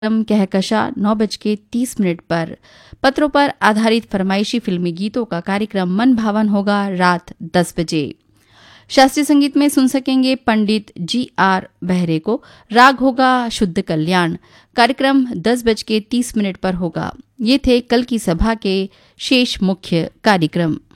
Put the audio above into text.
कहकशा 9:30 पर। पत्रों पर आधारित फरमाइशी फिल्मी गीतों का कार्यक्रम मन भावन होगा रात 10 बजे। शास्त्रीय संगीत में सुन सकेंगे पंडित GR बेहरे को। राग होगा शुद्ध कल्याण। कार्यक्रम 10:30 पर होगा। ये थे कल की सभा के शेष मुख्य कार्यक्रम।